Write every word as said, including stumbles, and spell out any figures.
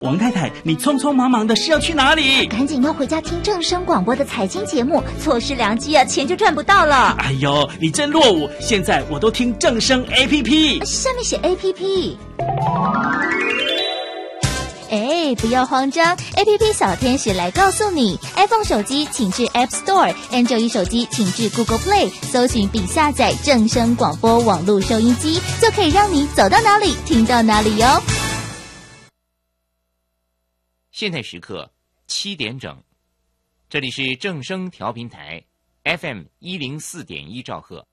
王太太，你匆匆忙忙的是要去哪里？ 赶紧要回家听正声广播的财经节目，错失良机啊，钱就赚不到了。 哎呦，你真落伍！现在我都听正声 A P P， 下面写 A P P。哎，不要慌张 ，A P P 小天使来告诉你 ，iPhone 手机请至 App Store，Android 手机请至 Google Play， 搜寻并下载正声广播网络收音机，就可以让你走到哪里听到哪里哟。 现在时刻七点整，这里是正声调频台 F M 一零四点一兆赫。